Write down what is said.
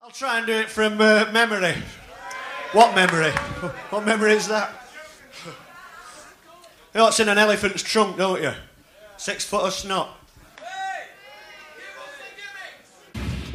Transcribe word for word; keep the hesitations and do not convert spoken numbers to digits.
I'll try and do it from uh, memory. What memory? What memory is that? You know what's in an elephant's trunk, don't you? Six foot of snot.